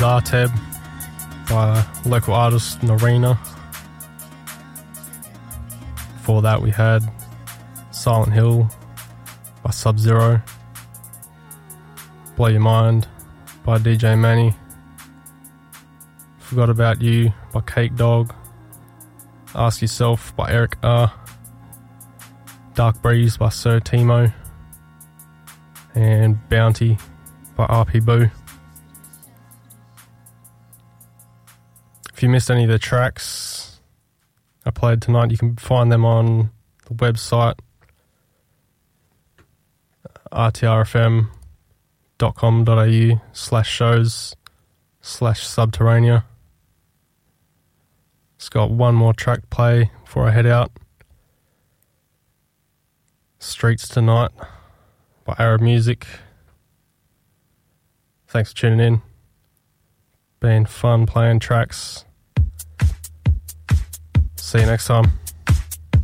Zarteb by local artist Narina. Before that we had Silent Hill by Sub-Zero, Blow Your Mind by DJ Manny, Forgot About You by Cake Dog, Ask Yourself by Eric R, Dark Breeze by Sir Timo, and Bounty by RP Boo. If you missed any of the tracks I played tonight, you can find them on the website rtrfm.com.au/shows/Subterranea. It's got one more track play before I head out. Streets Tonight by Arab Music. Thanks for tuning in. Been fun playing tracks. See you next time.